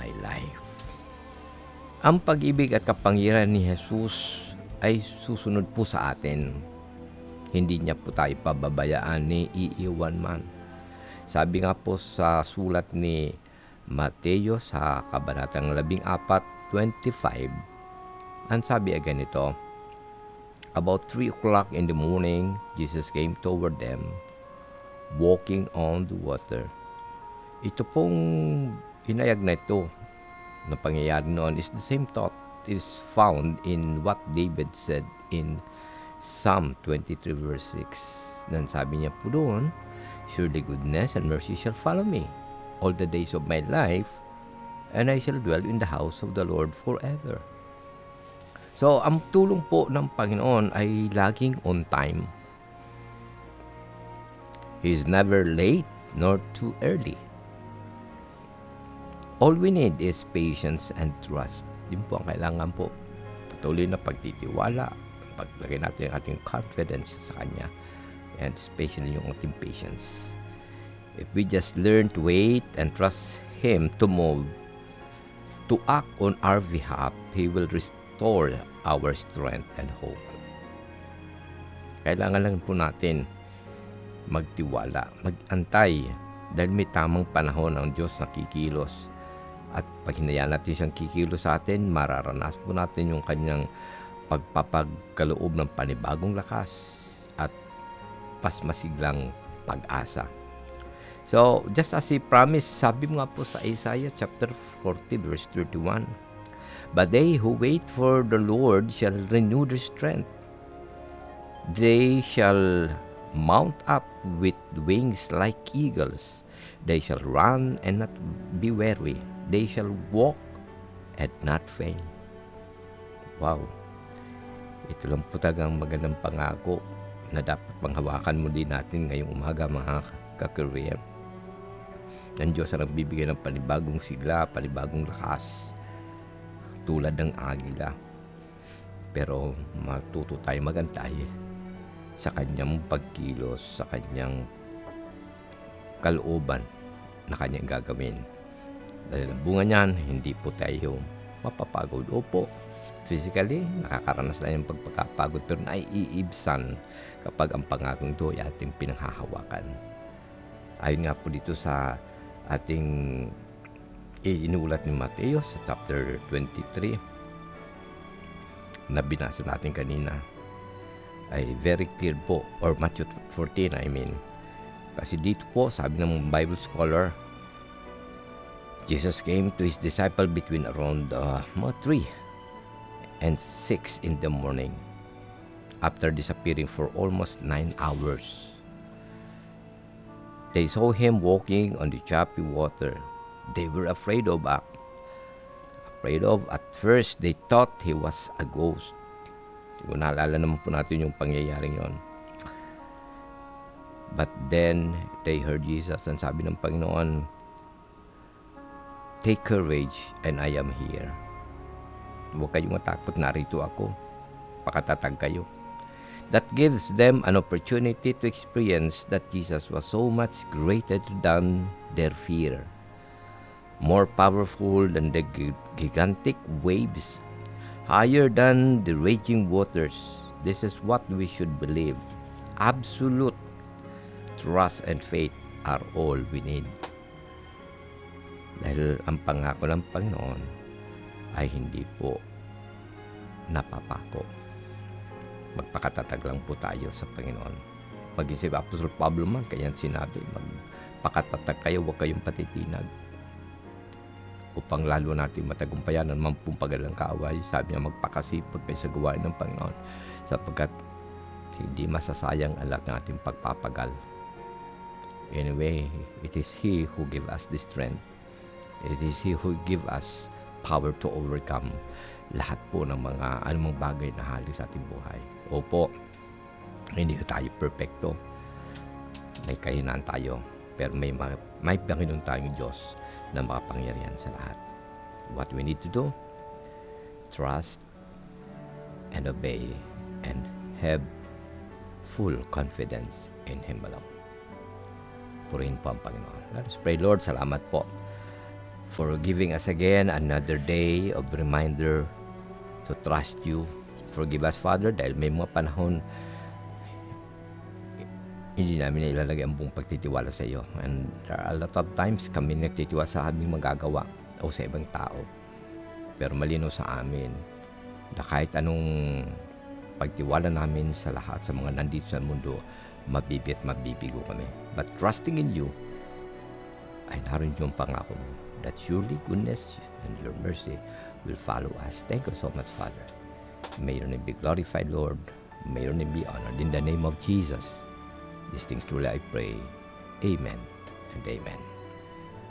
my life. Ang pag-ibig at kapangyarihan ni Jesus ay susunod po sa atin. Hindi niya po tayo pababayaan ni iiwan man. Sabi nga po sa sulat ni Mateo sa kabanatang 14:25, ang sabi ay ganito, about 3 o'clock in the morning, Jesus came toward them, walking on the water. Ito pong inayag na ito na pangyayari noon is the same thought is found in what David said in Psalm 23 verse 6. Then sabi niya po doon, surely goodness and mercy shall follow me all the days of my life, and I shall dwell in the house of the Lord forever. So, ang tulong po ng Panginoon ay laging on time. He is never late nor too early. All we need is patience and trust. Yun po ang kailangan po. Patuloy na pagtitiwala, paglagay natin ang ating confidence sa Kanya, and especially yung ating patience. If we just learn to wait and trust Him to move, to act on our behalf, He will restore our strength and hope. Kailangan lang po natin magtiwala, magantay, dahil may tamang panahon ang Diyos na kikilos. At pag hinayaan natin siyang kikilos sa atin, mararanas po natin yung kanyang pagpapagkaloob ng panibagong lakas at mas masiglang pag-asa. So, just as He promised, sabi mo nga po sa Isaiah chapter 40 verse 31, but they who wait for the Lord shall renew their strength. They shall mount up with wings like eagles. They shall run and not be weary. They shall walk and not faint. Wow! Ito lang po talagang magandang pangako na dapat panghawakan mo din natin ngayong umaga, mga ka-career. Ang Diyos ang nagbibigay ng panibagong sigla, panibagong lakas, tulad ng agila. Pero matuto tayo magantay sa Kanyang pagkilos, sa Kanyang kalooban na Kanyang gagawin. Dahil ang bunga niyan, hindi po tayo mapapagod. Opo, physically, nakakaranas na yung pagpapagod, pero naiibsan kapag ang pangakong ito ay ating pinanghahawakan. Ayon nga po dito sa ating inuulat ni Mateo sa chapter 23 na binasa natin kanina, ay very clear po, or Matthew 14 I mean. Kasi dito po, sabi ng Bible scholar, Jesus came to His disciple between around 3 and 6 in the morning, after disappearing for almost 9 hours. They saw Him walking on the choppy water. They were afraid of. At first, they thought He was a ghost. Kung naalala naman po natin yung pangyayaring yon. But then, they heard Jesus, and sabi ng Panginoon, take courage, and I am here. Huwag kayong matakot, narito ako. Pakatatag kayo. That gives them an opportunity to experience that Jesus was so much greater than their fear, more powerful than the gigantic waves, higher than the raging waters. This is what we should believe. Absolute trust and faith are all we need. Dahil ang pangako ng Panginoon ay hindi po napapako. Magpakatatag lang po tayo sa Panginoon. Mag-isip Apostol Pablo man, kaya sinabi, magpakatatag kayo, huwag kayong patitinag. Upang lalo natin matagumpayan ang mampumagalang kaaway, sabi niya, magpakasipag kayo sa gawain ng Panginoon, sapagkat hindi masasayang ang lahat ng ating pagpapagal. Anyway, it is He who give us the strength. It is He who give us power to overcome lahat po ng mga anumang bagay na hali sa ating buhay. Opo, hindi tayo perfecto. May kahinaan tayo. Pero may Panginoon tayong Diyos na makapangyarihan sa lahat. What we need to do? Trust and obey and have full confidence in Him alone. Purihin po ang Panginoon. Let us pray. Lord, salamat po for giving us again another day of reminder to trust you. Forgive us, Father, dahil may mga panahon hindi namin ilalagay ang buong pagtitiwala sa iyo. And there are a lot of times kami nagtitiwala sa aming magagawa o sa ibang tao. Pero malinaw sa amin na kahit anong pagtiwala namin sa lahat, sa mga nandito sa mundo, mabibigo kami. But trusting in you, ay naroon yung pangako mo that surely goodness and your mercy will follow us. Thank you so much, Father. May your name be glorified, Lord. May your name be honored. In the name of Jesus, these things truly I pray. Amen and amen.